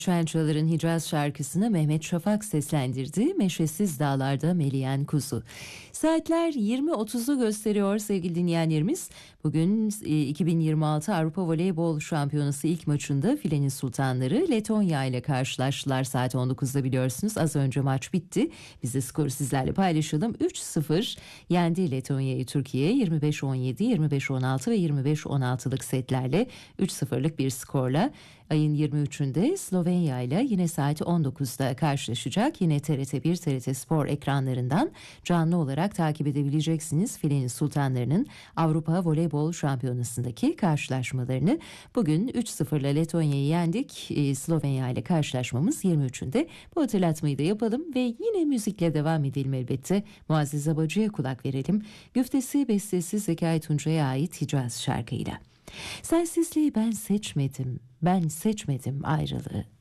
Şençalar'ın Hicaz şarkısını Mehmet Şafak seslendirdi. Meşesiz dağlarda meleyen kuzu. Saatler 20.30'u gösteriyor sevgili dinleyenlerimiz. Bugün 2026 Avrupa Voleybol Şampiyonası ilk maçında Filenin Sultanları Letonya ile karşılaştılar saat 19'da biliyorsunuz. Az önce maç bitti. Biz de skoru sizlerle paylaşalım. 3-0 yendi Letonya'yı Türkiye 25-17, 25-16 ve 25-16'lık setlerle 3-0'lık bir skorla. Ayın 23'ünde Slovenya ile yine saat 19'da karşılaşacak. Yine TRT1, TRT Spor ekranlarından canlı olarak takip edebileceksiniz. Filenin Sultanları'nın Avrupa Voleybol Şampiyonası'ndaki karşılaşmalarını. Bugün 3-0'la Letonya'yı yendik. Slovenya ile karşılaşmamız 23'ünde. Bu hatırlatmayı da yapalım ve yine müzikle devam edelim elbette. Muazzez Abacı'ya kulak verelim. Güftesi, bestesi Zekai Tuncay'a ait Hicaz şarkıyla. Sensizliği ben seçmedim ayrılığı.